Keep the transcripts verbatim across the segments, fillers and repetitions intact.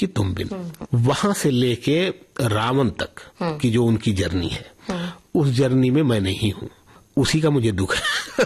की तुम बिन, वहां से लेके रावण तक की जो उनकी जर्नी है, उस जर्नी में मैं नहीं हूँ, उसी का मुझे दुख है।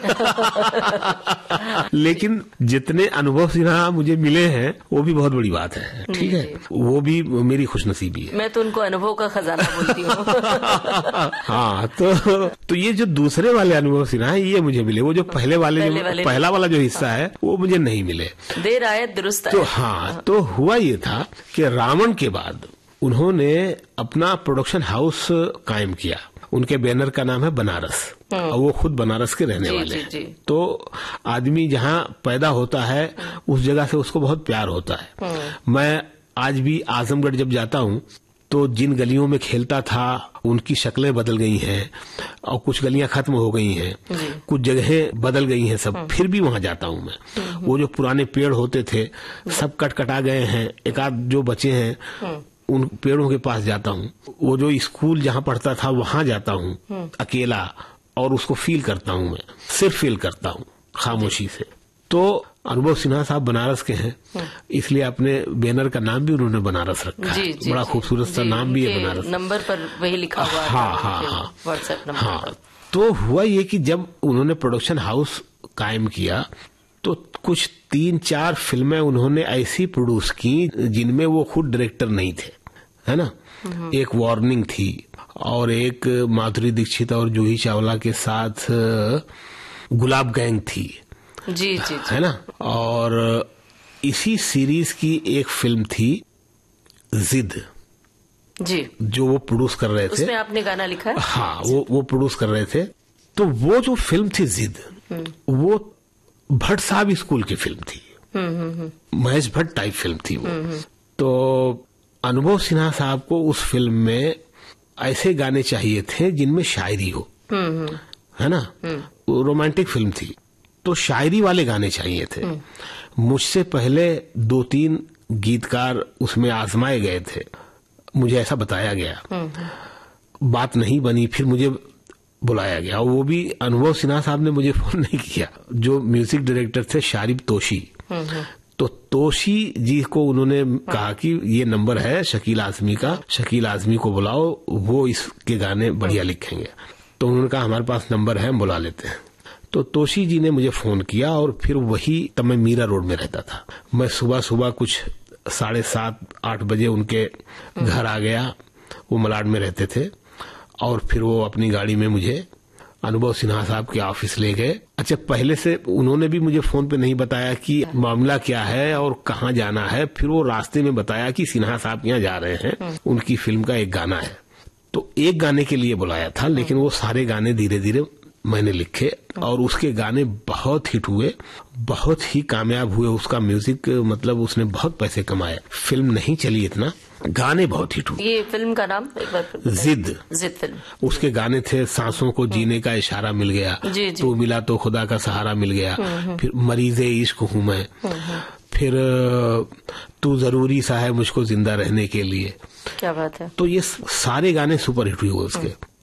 लेकिन जितने अनुभव सिन्हा मुझे मिले हैं वो भी बहुत बड़ी बात है, ठीक है, वो भी मेरी खुशनसीबी है। मैं तो उनको अनुभव का खजाना बोलती हूँ। हाँ, तो तो ये जो दूसरे वाले अनुभव सिन्हा है ये मुझे मिले, वो जो पहले वाले, पहले जो वाले पहला वाला जो हिस्सा है वो मुझे नहीं मिले। देर आए दुरुस्त आए। तो हाँ, तो हुआ ये था कि रावण के बाद उन्होंने अपना प्रोडक्शन हाउस कायम किया। उनके बैनर का नाम है बनारस, और वो खुद बनारस के रहने जी, वाले जी, हैं। जी। तो आदमी जहाँ पैदा होता है उस जगह से उसको बहुत प्यार होता है। मैं आज भी आजमगढ़ जब जाता हूँ तो जिन गलियों में खेलता था उनकी शक्लें बदल गई हैं और कुछ गलियां खत्म हो गई हैं, कुछ जगहें बदल गई हैं सब, फिर भी वहां जाता हूँ मैं। वो जो पुराने पेड़ होते थे सब कट कटा गए हैं, एक आध जो बचे हैं उन पेड़ों के पास जाता हूँ। वो जो स्कूल जहाँ पढ़ता था वहां जाता हूँ अकेला, और उसको फील करता हूँ, मैं सिर्फ फील करता हूँ खामोशी से। तो अनुभव सिन्हा साहब बनारस के हैं, इसलिए अपने बैनर का नाम भी उन्होंने बनारस रखा है। बड़ा खूबसूरत सा नाम भी है बनारस। नंबर पर वही लिखा हुआ है। हाँ हाँ हाँ, व्हाट्सएप नंबर। हाँ, तो हुआ ये कि जब उन्होंने प्रोडक्शन हाउस कायम किया तो कुछ तीन चार फिल्में उन्होंने ऐसी प्रोड्यूस की जिनमें वो खुद डायरेक्टर नहीं थे, है ना। एक वार्निंग थी और एक माधुरी दीक्षित और जूही चावला के साथ गुलाब गैंग थी, जी, जी, जी। है ना। और इसी सीरीज की एक फिल्म थी जिद, जी, जो वो प्रोड्यूस कर रहे थे। उसमें आपने गाना लिखा है? हाँ, वो वो प्रोड्यूस कर रहे थे। तो वो जो फिल्म थी जिद, वो भट्ट साहब स्कूल की फिल्म थी, महेश भट्ट टाइप फिल्म थी वो। तो अनुभव सिन्हा साहब को उस फिल्म में ऐसे गाने चाहिए थे जिनमें शायरी हो, है ना। रोमांटिक फिल्म थी तो शायरी वाले गाने चाहिए थे। मुझसे पहले दो तीन गीतकार उसमें आजमाए गए थे, मुझे ऐसा बताया गया, बात नहीं बनी, फिर मुझे बुलाया गया। वो भी अनुभव सिन्हा साहब ने मुझे फोन नहीं किया, जो म्यूजिक डायरेक्टर थे शारिब तोशी। तो तोशी जी को उन्होंने कहा कि ये नंबर है शकील आजमी का, शकील आजमी को बुलाओ, वो इसके गाने बढ़िया लिखेंगे। तो उन्होंने कहा हमारे पास नंबर है, हम बुला लेते हैं। तो तोशी जी ने मुझे फोन किया और फिर वही, तब मैं मीरा रोड में रहता था, मैं सुबह सुबह कुछ साढ़े सात आठ बजे उनके घर आ गया। वो मलाड में रहते थे, और फिर वो अपनी गाड़ी में मुझे अनुभव सिन्हा साहब के ऑफिस ले गए। अच्छा, पहले से उन्होंने भी मुझे फोन पे नहीं बताया कि मामला क्या है और कहाँ जाना है। फिर वो रास्ते में बताया कि सिन्हा साहब यहाँ जा रहे हैं, उनकी फिल्म का एक गाना है। तो एक गाने के लिए बुलाया था, लेकिन वो सारे गाने धीरे धीरे मैंने लिखे और उसके गाने बहुत हिट हुए, बहुत ही कामयाब हुए। उसका म्यूजिक, मतलब उसने बहुत पैसे कमाए। फिल्म नहीं चली इतना, गाने बहुत हिट हुए। ये फिल्म का नाम एक बार? जिद। जिद फिल्म। उसके गाने थे सांसों को जीने का इशारा मिल गया, तू मिला तो खुदा का सहारा मिल गया, फिर मरीज़े इश्क हूँ मैं, फिर तू जरूरी सा है मुझको जिंदा रहने के लिए। क्या बात है। तो ये सारे गाने सुपर हिट हुए उसके।